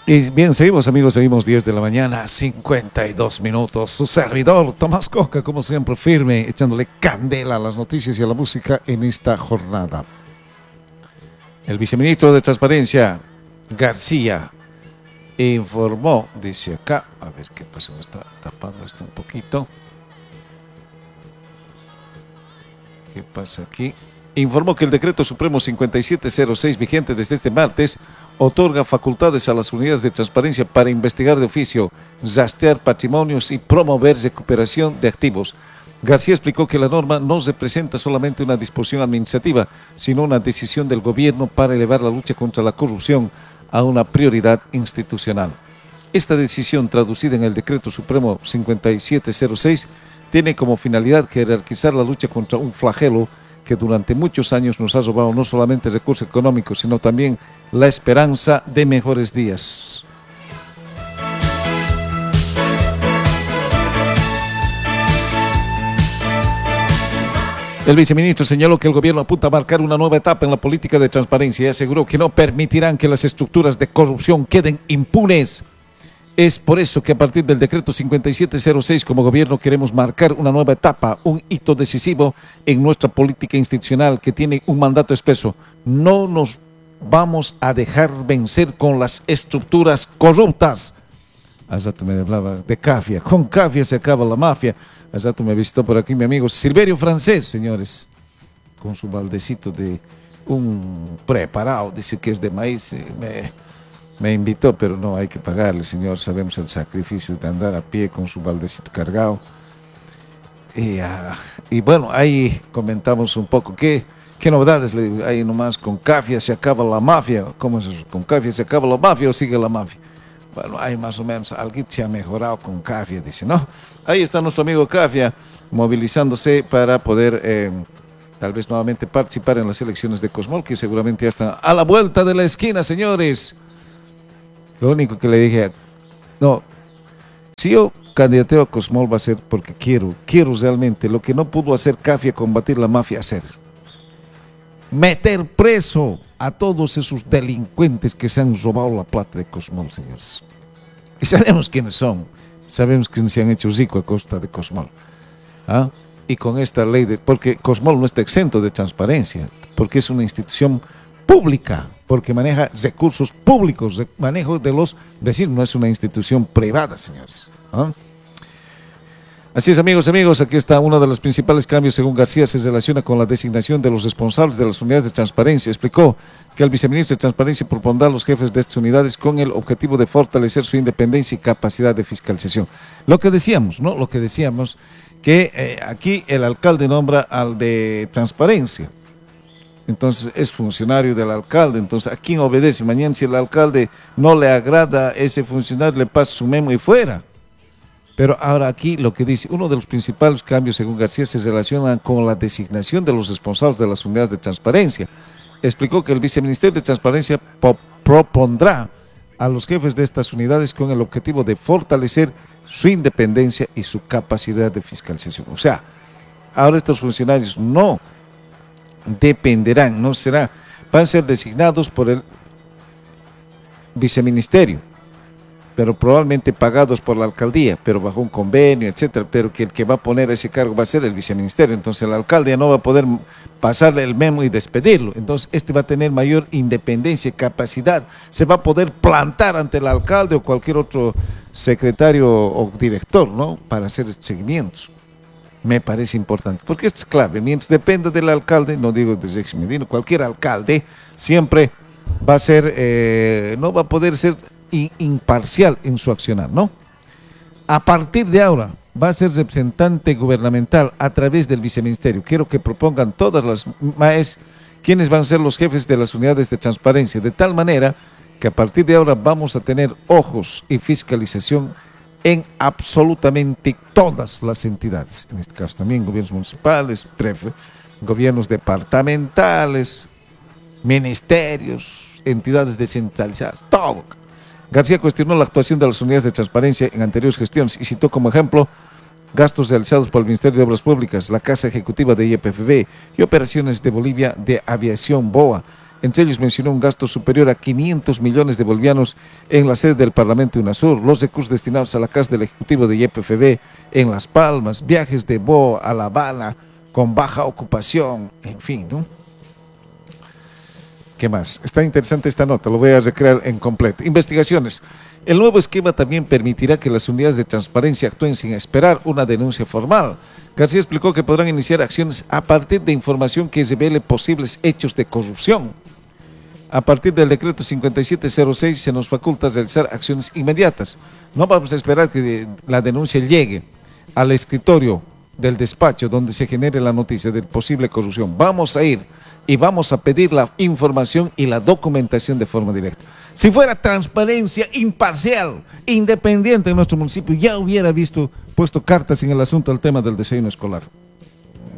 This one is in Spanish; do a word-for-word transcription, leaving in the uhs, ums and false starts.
Y bien, seguimos amigos, seguimos diez de la mañana, cincuenta y dos minutos. Su servidor, Tomás Coca, como siempre, firme, echándole candela a las noticias y a la música en esta jornada. El viceministro de Transparencia, García, informó, dice acá, a ver qué pasó, me está tapando esto un poquito. ¿Qué pasa aquí? Informó que el decreto supremo cincuenta y siete cero seis, vigente desde este martes, otorga facultades a las unidades de transparencia para investigar de oficio, rastrear patrimonios y promover recuperación de activos. García explicó que la norma no representa solamente una disposición administrativa, sino una decisión del gobierno para elevar la lucha contra la corrupción a una prioridad institucional. Esta decisión, traducida en el decreto supremo cincuenta y siete cero seis, tiene como finalidad jerarquizar la lucha contra un flagelo que durante muchos años nos ha robado no solamente recursos económicos, sino también la esperanza de mejores días. El viceministro señaló que el gobierno apunta a marcar una nueva etapa en la política de transparencia y aseguró que no permitirán que las estructuras de corrupción queden impunes. Es por eso que a partir del decreto cincuenta y siete cero seis como gobierno queremos marcar una nueva etapa, un hito decisivo en nuestra política institucional que tiene un mandato expreso. No nos vamos a dejar vencer con las estructuras corruptas. Hace rato me hablaba de Cafia, con Cafia se acaba la mafia. Hace rato me visitó por aquí mi amigo Silverio Francés, señores, con su baldecito de un preparado, dice que es de maíz, me... Me invitó, pero no, hay que pagarle, señor. Sabemos el sacrificio de andar a pie con su baldecito cargado. Y, uh, y bueno, ahí comentamos un poco. ¿Qué, qué novedades? Le digo, ahí nomás con Cafia se acaba la mafia. ¿Cómo es eso? ¿Con Cafia se acaba la mafia o sigue la mafia? Bueno, ahí más o menos algo se ha mejorado con Cafia, dice, ¿no? Ahí está nuestro amigo Cafia movilizándose para poder... Eh, tal vez nuevamente participar en las elecciones de Cosmol, que seguramente ya están a la vuelta de la esquina, señores. Lo único que le dije, no, si yo candidateo a Cosmol va a ser porque quiero, quiero realmente lo que no pudo hacer Cafia, combatir la mafia, hacer. Meter preso a todos esos delincuentes que se han robado la plata de Cosmol, señores. Y sabemos quiénes son, sabemos quiénes se han hecho ricos a costa de Cosmol. ¿Ah? Y con esta ley, de, porque Cosmol no está exento de transparencia, porque es una institución pública, porque maneja recursos públicos, manejo de los vecinos, no es una institución privada, señores. ¿Ah? Así es, amigos, amigos, aquí está uno de los principales cambios, según García, se relaciona con la designación de los responsables de las unidades de transparencia. Explicó que el viceministro de Transparencia propondrá a los jefes de estas unidades con el objetivo de fortalecer su independencia y capacidad de fiscalización. Lo que decíamos, ¿no? Lo que decíamos, que eh, aquí el alcalde nombra al de transparencia. Entonces es funcionario del alcalde, entonces ¿a quién obedece? Mañana si el alcalde no le agrada a ese funcionario, le pasa su memo y fuera. Pero ahora aquí lo que dice, uno de los principales cambios según García se relaciona con la designación de los responsables de las unidades de transparencia. Explicó que el viceministerio de Transparencia propondrá a los jefes de estas unidades con el objetivo de fortalecer su independencia y su capacidad de fiscalización. O sea, ahora estos funcionarios no dependerán, no será, van a ser designados por el viceministerio, pero probablemente pagados por la alcaldía, pero bajo un convenio, etcétera, pero que el que va a poner ese cargo va a ser el viceministerio, entonces el alcalde ya no va a poder pasarle el memo y despedirlo, entonces este va a tener mayor independencia, capacidad, se va a poder plantar ante el alcalde o cualquier otro secretario o director, ¿no?, para hacer estos seguimientos. Me parece importante, porque esto es clave, mientras dependa del alcalde, no digo de Rex Medina, cualquier alcalde siempre va a ser, eh, no va a poder ser imparcial en su accionar, ¿no? A partir de ahora va a ser representante gubernamental a través del viceministerio. Quiero que propongan todas las maes quiénes van a ser los jefes de las unidades de transparencia, de tal manera que a partir de ahora vamos a tener ojos y fiscalización en absolutamente todas las entidades, en este caso también gobiernos municipales, prefe, gobiernos departamentales, ministerios, entidades descentralizadas, todo. García cuestionó la actuación de las unidades de transparencia en anteriores gestiones y citó como ejemplo gastos realizados por el Ministerio de Obras Públicas, la Casa Ejecutiva de I E P F B y operaciones de Bolivia de Aviación B O A. Entre ellos mencionó un gasto superior a quinientos millones de bolivianos en la sede del Parlamento UNASUR, los recursos destinados a la casa del Ejecutivo de Y P F B en Las Palmas, viajes de Bo a La Habana con baja ocupación, en fin, ¿no? ¿Qué más? Está interesante esta nota, lo voy a recrear en completo. Investigaciones. El nuevo esquema también permitirá que las unidades de transparencia actúen sin esperar una denuncia formal. García explicó que podrán iniciar acciones a partir de información que revele posibles hechos de corrupción. A partir del decreto cincuenta y siete cero seis se nos faculta realizar acciones inmediatas. No vamos a esperar que la denuncia llegue al escritorio del despacho donde se genere la noticia de posible corrupción. Vamos a ir y vamos a pedir la información y la documentación de forma directa. Si fuera transparencia imparcial, independiente en nuestro municipio, ya hubiera visto, puesto cartas en el asunto del tema del desayuno escolar.